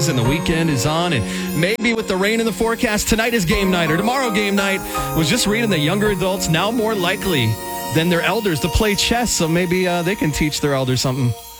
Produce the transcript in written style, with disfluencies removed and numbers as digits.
and the weekend is on, and maybe with the rain in the forecast, tonight is game night or tomorrow game night. Was just reading that younger adults now more likely than their elders to play chess, so maybe they can teach their elders something.